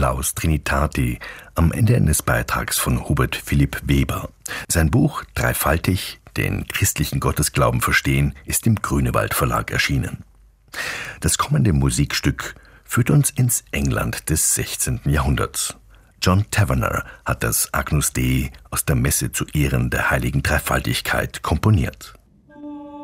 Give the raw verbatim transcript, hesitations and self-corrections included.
Laus Trinitati am Ende eines Beitrags von Hubert Philipp Weber. Sein Buch Dreifaltig, den christlichen Gottesglauben verstehen, ist im Grünewald Verlag erschienen. Das kommende Musikstück führt uns ins England des sechzehnten Jahrhunderts. John Tavener hat das Agnus Dei aus der Messe zu Ehren der heiligen Dreifaltigkeit komponiert.